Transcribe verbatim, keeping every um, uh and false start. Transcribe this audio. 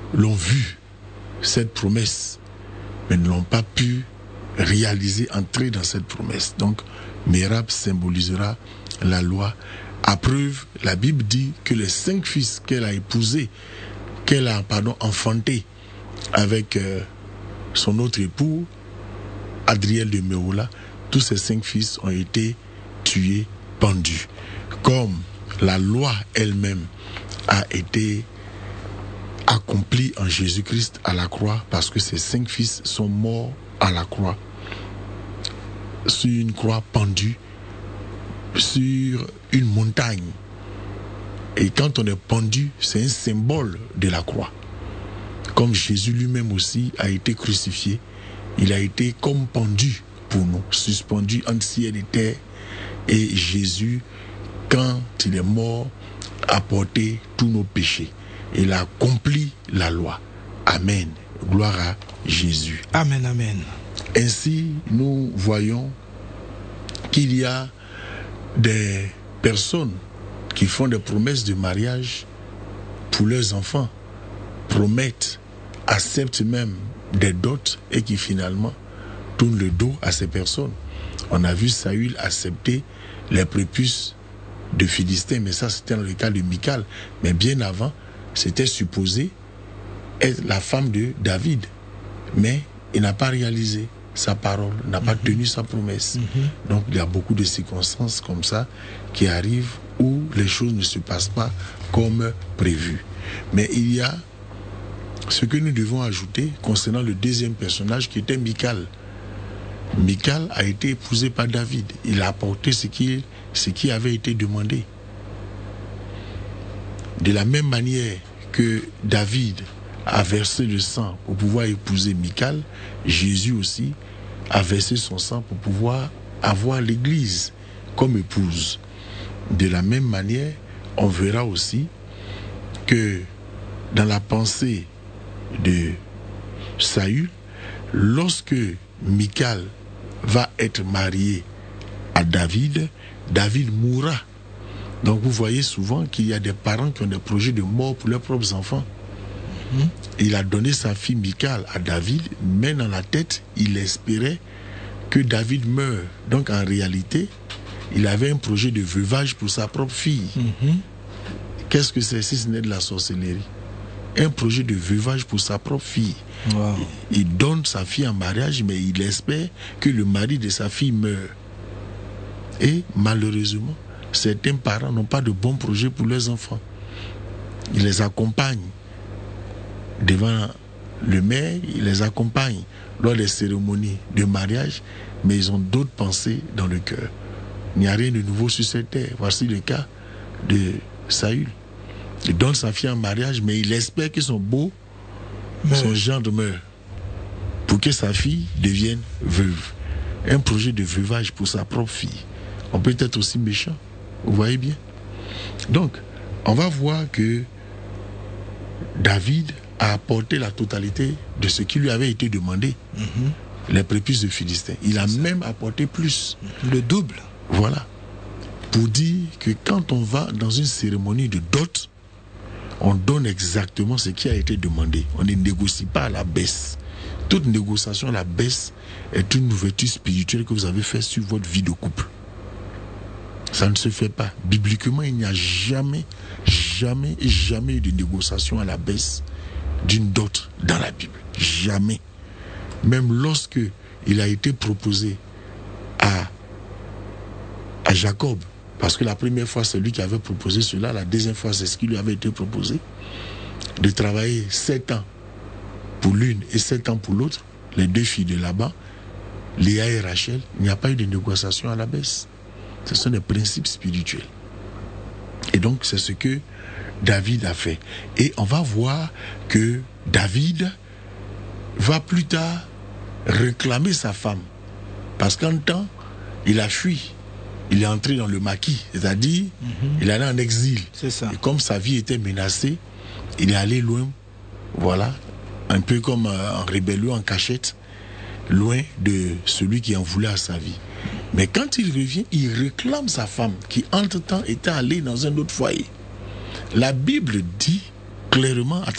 l'ont vu cette promesse, mais ne l'ont pas pu réaliser, entrer dans cette promesse. Donc, Mérab symbolisera la loi. À preuve, la Bible dit que les cinq fils qu'elle a épousés, qu'elle a, pardon, enfantés avec euh, son autre époux, Adriel de Méola, tous ces cinq fils ont été tués, pendus. Comme la loi elle-même a été accomplie en Jésus-Christ à la croix, parce que ces cinq fils sont morts à la croix, sur une croix pendue, sur une montagne. Et quand on est pendu, c'est un symbole de la croix. Comme Jésus lui-même aussi a été crucifié, il a été comme pendu pour nous, suspendu entre ciel et terre. Et Jésus, quand il est mort, a porté tous nos péchés. Il a accompli la loi. Amen. Gloire à Jésus. Amen, amen. Ainsi, nous voyons qu'il y a des personnes qui font des promesses de mariage pour leurs enfants, promettent, acceptent même des dots et qui finalement tournent le dos à ces personnes. On a vu Saül accepter les prépuces de Philistin, mais ça c'était dans le cas de Michal. Mais bien avant, c'était supposé être la femme de David. Mais il n'a pas réalisé sa parole, n'a pas mm-hmm. tenu sa promesse. Mm-hmm. Donc il y a beaucoup de circonstances comme ça qui arrivent où les choses ne se passent pas comme prévu. Mais il y a ce que nous devons ajouter concernant le deuxième personnage qui était Michal. Michal a été épousé par David. Il a apporté ce qui, ce qui avait été demandé. De la même manière que David a versé le sang pour pouvoir épouser Michal, Jésus aussi a versé son sang pour pouvoir avoir l'Église comme épouse. De la même manière, on verra aussi que dans la pensée de Saül, lorsque Michal va être mariée à David, David mourra. Donc vous voyez souvent qu'il y a des parents qui ont des projets de mort pour leurs propres enfants. Mmh. Il a donné sa fille Michal à David, mais dans la tête, il espérait que David meure. Donc en réalité, il avait un projet de veuvage pour sa propre fille. Mmh. Qu'est-ce que c'est si ce n'est de la sorcellerie? Un projet de veuvage pour sa propre fille. Wow. Il donne sa fille en mariage, mais il espère que le mari de sa fille meure. Et malheureusement, certains parents n'ont pas de bons projets pour leurs enfants. Ils les accompagnent devant le maire, ils les accompagnent lors des cérémonies de mariage, mais ils ont d'autres pensées dans le cœur. Il n'y a rien de nouveau sur cette terre. Voici le cas de Saül. Il donne sa fille en mariage, mais il espère que son beau, mais... son gendre meurt, pour que sa fille devienne veuve. Un projet de veuvage pour sa propre fille. On peut être aussi méchant. Vous voyez bien? Donc, on va voir que David a apporté la totalité de ce qui lui avait été demandé. Mm-hmm. Les prépuces de Philistin. Il a même apporté plus. Le double. Voilà. Pour dire que quand on va dans une cérémonie de dot, on donne exactement ce qui a été demandé. On ne négocie pas à la baisse. Toute négociation à la baisse est une ouverture spirituelle que vous avez faite sur votre vie de couple. Ça ne se fait pas. Bibliquement, il n'y a jamais, jamais, jamais eu de négociation à la baisse d'une dot dans la Bible. Jamais. Même lorsque il a été proposé à, à Jacob, parce que la première fois, c'est lui qui avait proposé cela. La deuxième fois, c'est ce qui lui avait été proposé. De travailler sept ans pour l'une et sept ans pour l'autre. Les deux filles de là-bas, Léa et Rachel, il n'y a pas eu de négociation à la baisse. Ce sont des principes spirituels. Et donc, c'est ce que David a fait. Et on va voir que David va plus tard réclamer sa femme. Parce qu'en temps, il a fui. Il est entré dans le maquis, c'est-à-dire mm-hmm. il est allé en exil. C'est ça. Et comme sa vie était menacée, il est allé loin, voilà, un peu comme euh, en rébellion, en cachette, loin de celui qui en voulait à sa vie. Mais quand il revient, il réclame sa femme, qui entre-temps était allée dans un autre foyer. La Bible dit clairement,